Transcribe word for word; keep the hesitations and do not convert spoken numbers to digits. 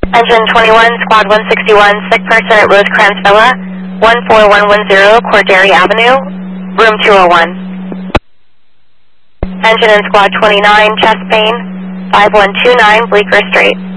Engine twenty-one, Squad one sixty-one, sick person at Rosecrans Villa, one four one one zero, Cordary Avenue, room two oh one. Engine in Squad twenty-nine, chest pain, five one two nine, Bleecker Street.